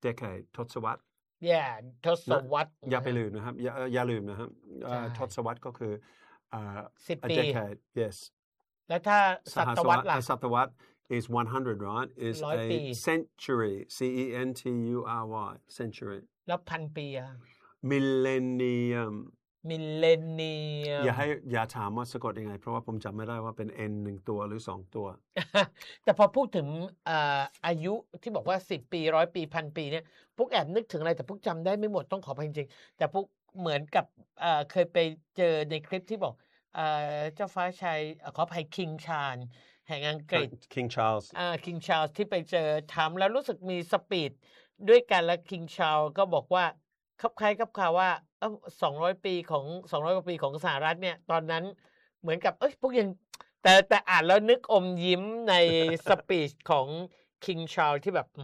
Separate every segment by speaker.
Speaker 1: decade ทศวรรษ
Speaker 2: ทศวรรษ
Speaker 1: อย่าไปลืมนะครับอย่าลืมนะครับทศวรรษก็คือ
Speaker 2: 10 ปี
Speaker 1: decade yes
Speaker 2: แล้วถ้าศตวรรษล่ะ
Speaker 1: ศตวรรษ is 100 right is a century century century
Speaker 2: แล้วพันปี
Speaker 1: millennium อย่าถามว่าสะกดยังไงเพราะว่าผมจำไม่ได้ว่าเป็น n 1ตัวหรือ2ตัว
Speaker 2: แต่พอพูดถึงอายุที่บอกว่า10 ปี100 ปี1,000 ปีเนี่ยพวกแอบนึกถึงอะไรแต่พวกจำได้ไม่หมดต้องขออภัยจริงๆแต่พวกเหมือนกับเคยไปเจอในคลิปที่บอกเจ้าฟ้าชายขออภัยคิงชาญแห่งอังกฤษ
Speaker 1: King Charles
Speaker 2: King Charles ที่ไปเจอถามแล้วรู้สึกมีสปีดด้วยกันแล้ว King Charles ก็บอกว่าคับคล้ายคับคาว่า200 ปีของ200 กว่าปีของสหรัฐเนี่ยตอนนั้นเหมือนกับพวกยังแต่อ่านแล้วนึกอมยิ้มในสปีชของ King Charles ที่แบบ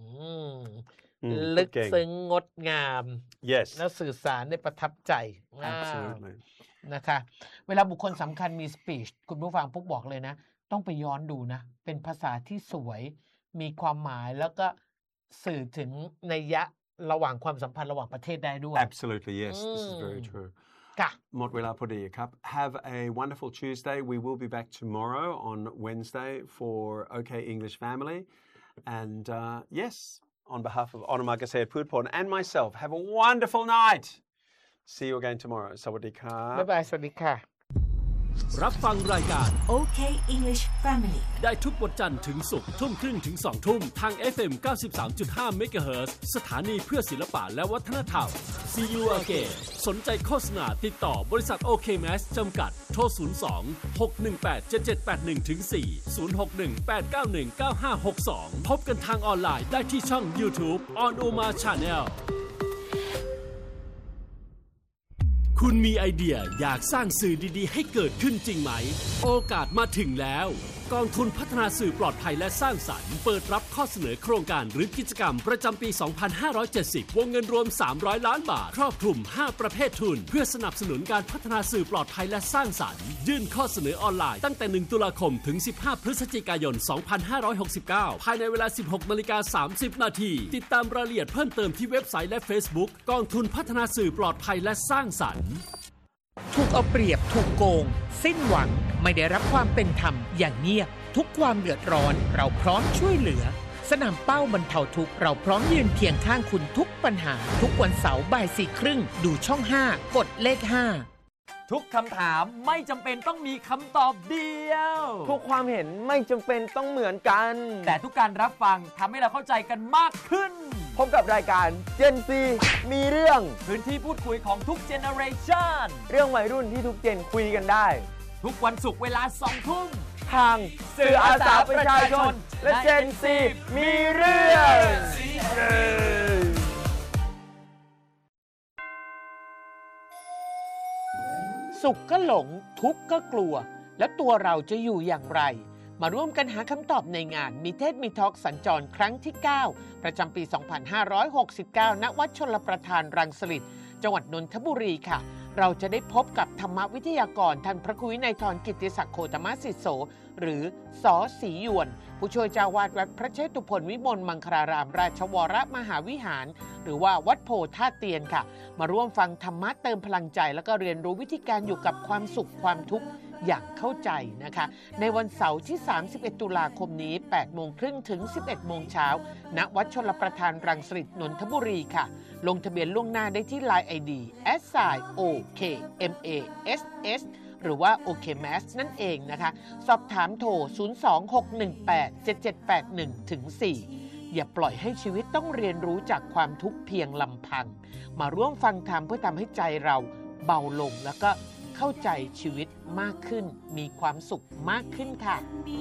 Speaker 2: ลึกซึ้งงดงาม
Speaker 1: yes
Speaker 2: แล้วสื่อสารได้ประทับใจ
Speaker 1: absolutely
Speaker 2: นะคะเวลาบุคคลสำคัญมีสปีชคุณผู้ฟังพวกบอกเลยนะต้องไปย้อนดูนะเป็นภาษาที่สวยมีความหมายแล้วก็สื่อถึงนัยยะระหว่างความสัมพันธ์ระหว่างประเทศได้ด้วย
Speaker 1: absolutely yes this is very true
Speaker 2: ค่ะ
Speaker 1: หมดเวลาพอดีครับ have a wonderful Tuesday we will be back tomorrow on Wednesday for OK English Family and yes on behalf of Onomar Ghaseyat Pudporn and myself have a wonderful night see you again tomorrow สวัสดีครับ
Speaker 2: บ๊ายบายสวัสดีค่ะ
Speaker 3: รับฟังรายการ
Speaker 4: OK English Family
Speaker 3: ได้ทุกวันจันทร์ถึงศุกร์ทุ่มครึ่งถึง2 ทุ่มทาง FM 93.5 MHz สถานีเพื่อศิลปะและวัฒนธรรม See you again สนใจโฆษณาติดต่อบริษัท OK Mass จำกัดโทร 02-618-7781-4 061-891-9562 พบกันทางออนไลน์ได้ที่ช่อง YouTube On Omar Channelคุณมีไอเดียอยากสร้างสื่อดีๆให้เกิดขึ้นจริงไหมโอกาสมาถึงแล้วกองทุนพัฒนาสื่อปลอดภัยและสร้างสรรค์เปิดรับข้อเสนอโครงการหรือกิจกรรมประจำปี 2570 วงเงินรวม300 ล้านบาทครอบคลุม5ประเภททุนเพื่อสนับสนุนการพัฒนาสื่อปลอดภัยและสร้างสรรค์ยื่นข้อเสนอออนไลน์ตั้งแต่1 ตุลาคมถึง 15 พฤศจิกายน 2569 ภายในเวลา 16:30 น.ติดตามรายละเอียดเพิ่มเติมที่เว็บไซต์และ Facebook กองทุนพัฒนาสื่อปลอดภัยและสร้างสรรค์
Speaker 2: ถูกเอาเปรียบถูกโกงสิ้นหวังไม่ได้รับความเป็นธรรมอย่างเงียบทุกความเดือดร้อนเราพร้อมช่วยเหลือสนามเป้าบรรเทาทุกข์เราพร้อมยืนเคียงข้างคุณทุกปัญหาทุกวันเสาร์บ่าย 4:30 ดูช่อง 5 กดเลข 5
Speaker 5: ทุกคำถามไม่จำเป็นต้องมีคำตอบเดียว
Speaker 6: ทุกความเห็นไม่จำเป็นต้องเหมือนกัน
Speaker 5: แต่ทุกการรับฟังทำให้เราเข้าใจกันมากขึ้น
Speaker 6: พบกับรายการ Gen Z มีเรื่อง
Speaker 5: พื้นที่พูดคุยของทุกเจเนอเรชัน
Speaker 6: เรื่องวัยรุ่นที่ทุกเจนคุยกันได้
Speaker 5: ทุกวันศุกร์เวลา 20:00 น.
Speaker 6: ทางสื่ออาสาประชาชนและ Gen Z มีเรื่อง
Speaker 2: สุขก็หลงทุกข์ก็กลัวแล้วตัวเราจะอยู่อย่างไรมาร่วมกันหาคำตอบในงานมีเทศมีทอล์กสัญจรครั้งที่ 9 ประจำปี 2569 ณ วัดชลประทานรังสฤษฎ์จังหวัดนนทบุรีค่ะเราจะได้พบกับธรรมวิทยากรท่านพระครูวินัยธรกิตติศักดิ์โคตมศิโสหรือส.ศรีหยวนผู้ช่วยเจ้าวาดวัดพระเชตุพนวิมลมังคลารามราชวรมหาวิหารหรือว่าวัดโพธาตุเตียนค่ะมาร่วมฟังธรรมะเติมพลังใจแล้วก็เรียนรู้วิธีการอยู่กับความสุขความทุกข์อย่างเข้าใจนะคะในวันเสาร์ที่31 ตุลาคมนี้ 8:30 ถึง 11 โมงเช้าณวัดชลประทานรังสฤษฎ์นนทบุรีค่ะลงทะเบียนล่วงหน้าได้ที่ LINE ID @OKMASS หรือว่า OK Mass นั่นเองนะคะสอบถามโทร 026187781-4 อย่าปล่อยให้ชีวิตต้องเรียนรู้จากความทุกข์เพียงลำพังมาร่วมฟังธรรมเพื่อทำให้ใจเราเบาลงแล้วก็เข้าใจชีวิตมากขึ้นมีความสุขมากขึ้นค่ะ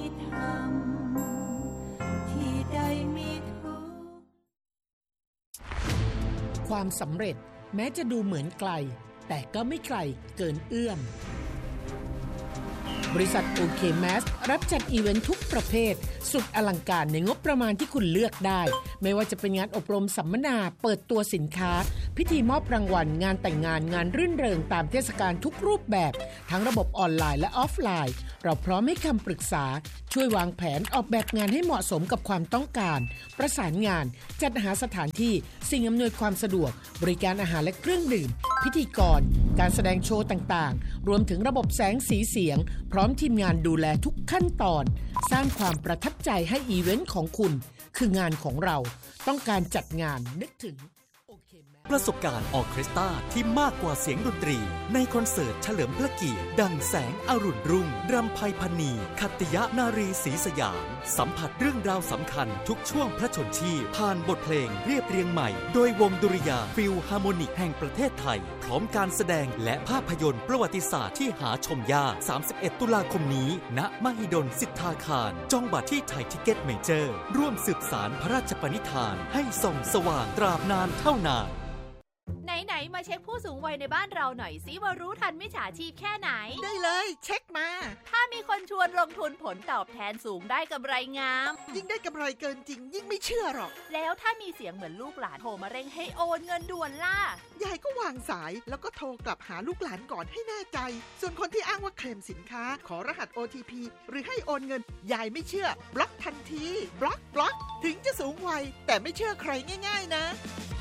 Speaker 2: ความสำเร็จแม้จะดูเหมือนไกลแต่ก็ไม่ไกลเกินเอื้อมบริษัท OK Mass รับจัดอีเวนต์ทุกประเภทสุดอลังการในงบประมาณที่คุณเลือกได้ไม่ว่าจะเป็นงานอบรมสัมมนาเปิดตัวสินค้าพิธีมอบรางวัลงานแต่งงานงานรื่นเริงตามเทศกาลทุกรูปแบบทั้งระบบออนไลน์และออฟไลน์เราพร้อมให้คำปรึกษาช่วยวางแผนออกแบบงานให้เหมาะสมกับความต้องการประสานงานจัดหาสถานที่สิ่งอำนวยความสะดวกบริการอาหารและเครื่องดื่มพิธีกรการแสดงโชว์ต่างๆรวมถึงระบบแสงสีเสียงพร้อมทีมงานดูแลทุกขั้นตอนสร้างความประทับใจให้อีเวนต์ของคุณคืองานของเราต้องการจัดงานนึกถึง
Speaker 7: ประสบการณ์ออร์เคสตราที่มากกว่าเสียงดนตรีในคอนเสิร์ตเฉลิมพระเกียรติดังแสงอรุณรุ่งรำไพพรรณีคัตติยนารีศรีสยามสัมผัสเรื่องราวสำคัญทุกช่วงพระชนชีพผ่านบทเพลงเรียบเรียงใหม่โดยวงดุริยางค์ฟิลฮาร์โมนิกแห่งประเทศไทยพร้อมการแสดงและภาพยนตร์ประวัติศาสตร์ที่หาชมยาก31 ตุลาคมนี้ณมหิดลสิทธาคารจองบัตรที่ไทยทิเก็ตเมเจอร์ร่วมสืบสานพระราชปณิธานให้ส่องสว่างตราบนานเท่านาน
Speaker 8: ไหนๆมาเช็คผู้สูงวัยในบ้านเราหน่อยสิว่ารู้ทันมิจฉาชีพแค่ไหน
Speaker 9: ได้เลยเช็คมา
Speaker 8: ถ้ามีคนชวนลงทุนผลตอบแทนสูงได้กำไรงาม
Speaker 9: ยิ่งได้กำไรเกินจริงยิ่งไม่เชื่อหรอก
Speaker 8: แล้วถ้ามีเสียงเหมือนลูกหลานโทรมาเร่งให้โอนเงินด่วนล่ะ
Speaker 9: ยายก็วางสายแล้วก็โทรกลับหาลูกหลานก่อนให้แน่ใจส่วนคนที่อ้างว่าเคลมสินค้าขอรหัส OTP หรือให้โอนเงินยายไม่เชื่อบล็อกทันทีบล็อกถึงจะสูงวัยแต่ไม่เชื่อใครง่ายๆนะ